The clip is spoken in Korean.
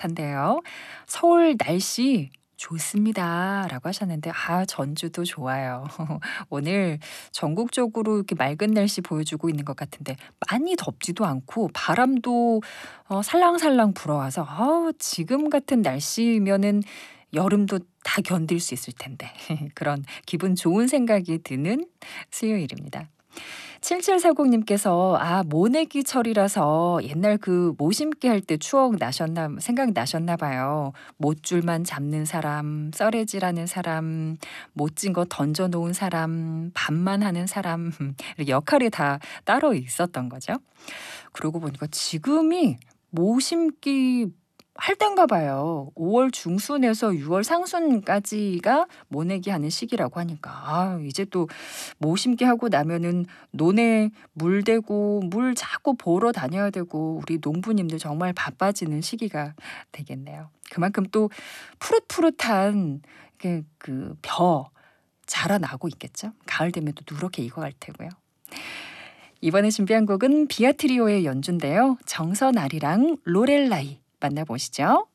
듯한데요. 서울 날씨 좋습니다. 라고 하셨는데, 전주도 좋아요. 오늘 전국적으로 이렇게 맑은 날씨 보여주고 있는 것 같은데, 많이 덥지도 않고, 바람도 살랑살랑 불어와서, 지금 같은 날씨면은 여름도 다 견딜 수 있을 텐데. 그런 기분 좋은 생각이 드는 수요일입니다. 7740님께서 모내기철이라서 옛날 그 모심기 할 때 생각나셨나 봐요. 못줄만 잡는 사람, 썰애질하는 사람, 못진 거 던져 놓은 사람, 밥만 하는 사람 이렇게 역할이 다 따로 있었던 거죠. 그러고 보니까 지금이 모심기 할 땐가 봐요. 5월 중순에서 6월 상순까지가 모내기 하는 시기라고 하니까 이제 또 모심기 하고 나면은 논에 물 대고 물 자꾸 보러 다녀야 되고 우리 농부님들 정말 바빠지는 시기가 되겠네요. 그만큼 또 푸릇푸릇한 벼 자라나고 있겠죠. 가을 되면 또 누렇게 익어갈 테고요. 이번에 준비한 곡은 비아트리오의 연주인데요. 정선아리랑 로렐라이 만나보시죠.